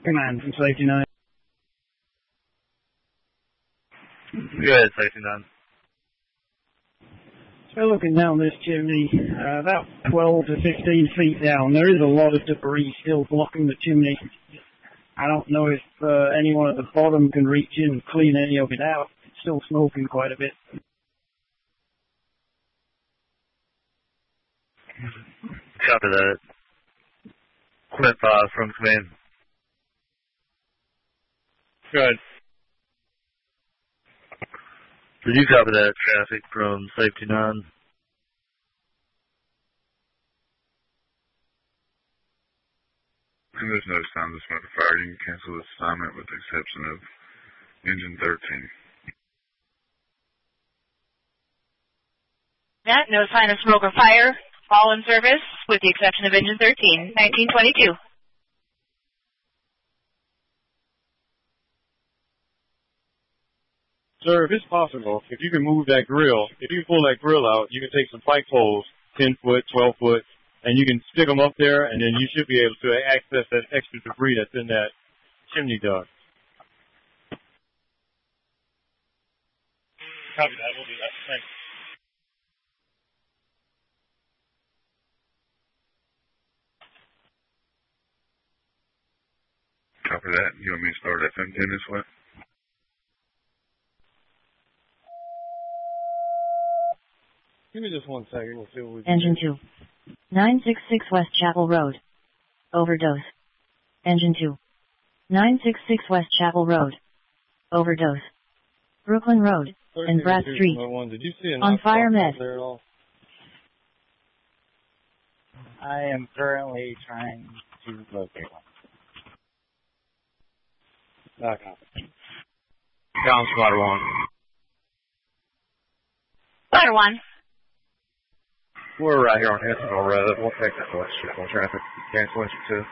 Command from Safety 9. Go ahead, Safety 9. So looking down this chimney, about 12 to 15 feet down, there is a lot of debris still blocking the chimney. I don't know if anyone at the bottom can reach in and clean any of it out. It's still smoking quite a bit. Copy that. Quint 5 from command. Good. Did you copy that traffic from Safety 9? There's no signs of smoke or fire. You can cancel this assignment with the exception of engine 13. That, no sign of smoke or fire. All in service with the exception of engine 13, 1922. Sir, if it's possible, if you can move that grill, if you pull that grill out, you can take some pike poles, 10 foot, 12 foot, and you can stick them up there, and then you should be able to access that extra debris that's in that chimney duct. Copy that. We'll do that. Thanks. Copy that. You want me to start FM10 this way? Give me just 1 second. We'll see what we can Engine do. 2. 966 West Chapel Road. Overdose. Engine 2. 966 West Chapel Road. Overdose. Brooklyn Road and Brad Street. Did you see on fire med. There at all? I am currently trying to locate one. Down Squad 1. Squad 1. We're right here on Hensonville Road. We'll take that west circle traffic. Cancel engine 2.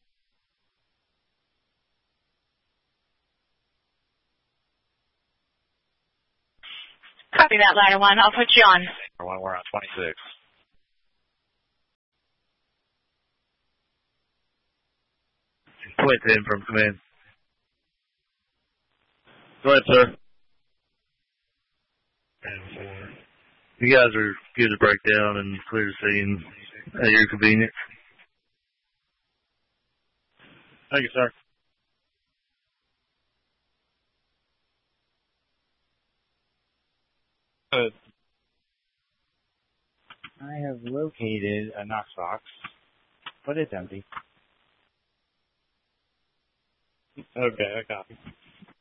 Copy that, ladder 1. I'll put you on. We're on 26. Quint 10 from command. Go ahead, sir. You guys are good to break down and clear the scene at your convenience. Thank you, sir. Good. I have located a Knox box, but it's empty. Okay, I copy.